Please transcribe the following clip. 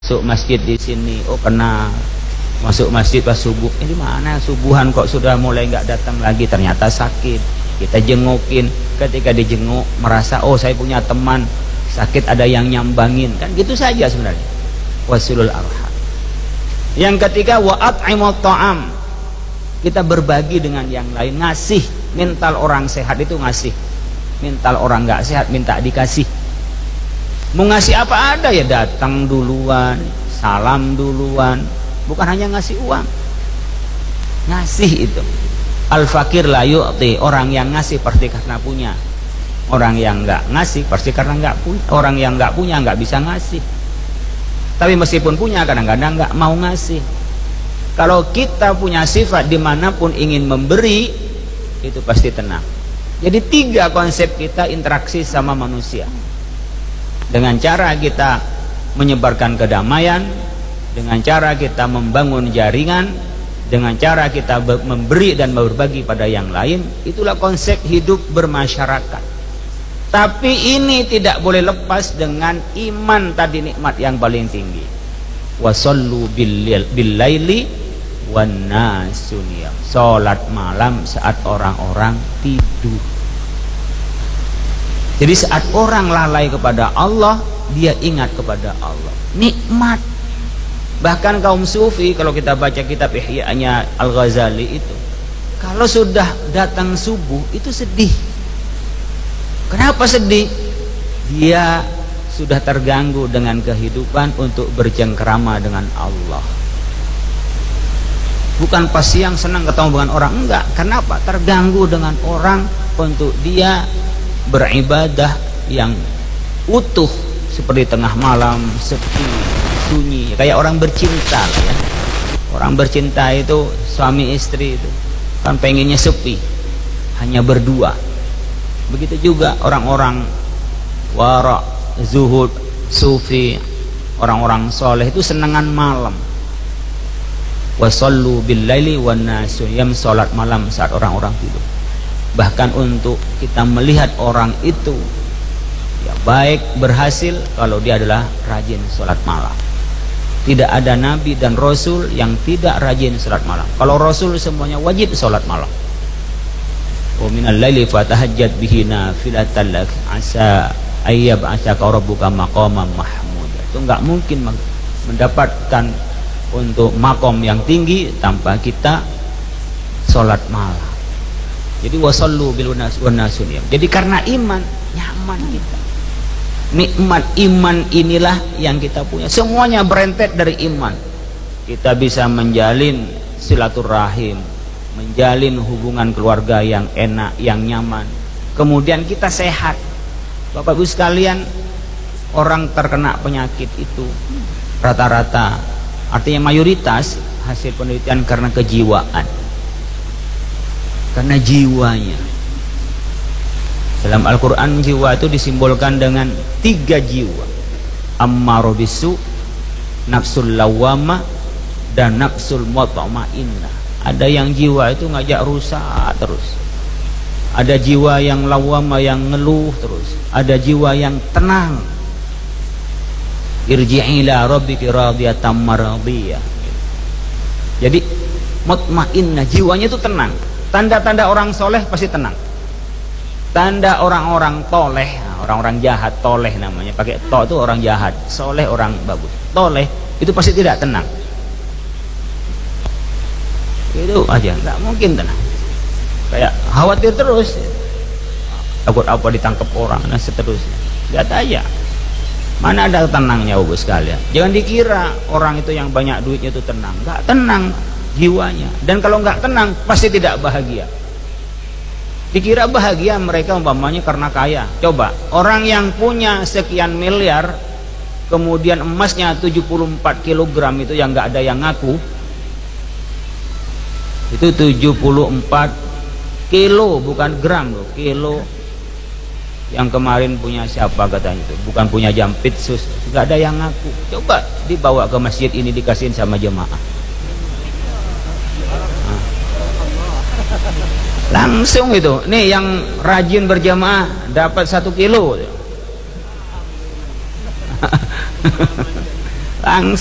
masuk masjid di sini, oh pernah masuk masjid pas subuh, ini mana subuhan kok sudah mulai nggak datang lagi, ternyata sakit. Kita jengukin, ketika dijenguk merasa oh saya punya teman sakit, ada yang nyambangin, kan gitu saja sebenarnya. Wasilul arham. Yang ketiga wa at'imut ta'am, kita berbagi dengan yang lain, ngasih. Mental orang sehat itu ngasih, mental orang nggak sehat minta dikasih. Mau ngasih apa ada ya, datang duluan, salam duluan, bukan hanya ngasih uang. Ngasih itu al-fakir la yu'ti, orang yang ngasih pasti karena punya, orang yang nggak ngasih pasti karena nggak punya. Orang yang nggak punya nggak bisa ngasih, tapi meskipun punya kadang-kadang nggak mau ngasih. Kalau kita punya sifat dimanapun ingin memberi, itu pasti tenang. Jadi 3 konsep kita interaksi sama manusia. Dengan cara kita menyebarkan kedamaian, dengan cara kita membangun jaringan, dengan cara kita memberi dan berbagi pada yang lain, itulah konsep hidup bermasyarakat. Tapi ini tidak boleh lepas dengan iman tadi, nikmat yang paling tinggi. Wasallu bil-laili wan nasu niyam, salat malam saat orang-orang tidur. Jadi saat orang lalai kepada Allah, dia ingat kepada Allah. Nikmat. Bahkan kaum sufi, kalau kita baca kitab Ihya'nya Al-Ghazali itu, kalau sudah datang subuh itu sedih. Kenapa sedih? Dia sudah terganggu dengan kehidupan untuk bercengkrama dengan Allah. Bukan pas siang senang ketemu dengan orang, enggak. Kenapa? Terganggu dengan orang untuk dia beribadah yang utuh, seperti tengah malam sepi, sunyi, kayak orang bercinta lah ya. Orang bercinta itu suami istri itu kan pengennya sepi, hanya berdua. Begitu juga orang-orang wara, zuhud, sufi, orang-orang soleh itu senangan malam. Wasallu bil-laili wan nasu niyam, salat malam saat orang-orang tidur. Bahkan untuk kita melihat orang itu ya baik, berhasil kalau dia adalah rajin salat malam. Tidak ada nabi dan rasul yang tidak rajin salat malam. Kalau rasul semuanya wajib salat malam. Wa minal laili fatahajjat bihi nafilatan lak asa ayyab asaka rabbuka maqaman mahmud. Itu enggak mungkin mendapatkan untuk makom yang tinggi tanpa kita salat malam. Jadi wasallu bil nasu niyam. Jadi karena iman nyaman kita. Nikmat iman inilah yang kita punya. Semuanya berentet dari iman. Kita bisa menjalin silaturahim, menjalin hubungan keluarga yang enak, yang nyaman. Kemudian kita sehat. Bapak Ibu sekalian, orang terkena penyakit itu rata-rata, artinya mayoritas hasil penelitian karena kejiwaan, karena jiwanya. Dalam Al-Quran jiwa itu disimbolkan dengan 3 jiwa: ammaru bisu, nafsul lawwamah, dan nafsul mutmainnah. Ada yang jiwa itu ngajak rusak terus, ada jiwa yang lawwamah yang ngeluh terus, ada jiwa yang tenang. Irji'i ila rabbiki radiyatan mardiyah. Jadi mutmainnah, jiwanya itu tenang. Tanda-tanda orang soleh pasti tenang. Tanda orang-orang toleh, orang-orang jahat, toleh namanya, pakai to itu orang jahat, soleh orang bagus. Toleh itu pasti tidak tenang. Itu aja, nggak mungkin tenang. Kayak khawatir terus, takut apa ditangkap orang dan seterusnya. Lihat aja, mana ada tenangnya Bapak sekalian. Jangan dikira orang itu yang banyak duitnya itu tenang. Nggak tenang jiwanya. Dan kalau nggak tenang pasti tidak bahagia. Dikira bahagia mereka umpamanya karena kaya. Coba orang yang punya sekian miliar, kemudian emasnya 74 kg itu yang nggak ada yang ngaku, itu 74 kilo, bukan gram loh, kilo. Yang kemarin punya siapa katanya itu, bukan punya Jampitsus, nggak ada yang ngaku. Coba dibawa ke masjid ini dikasihin sama jemaah, langsung itu. Nih yang rajin berjamaah dapat 1 kilo langsung.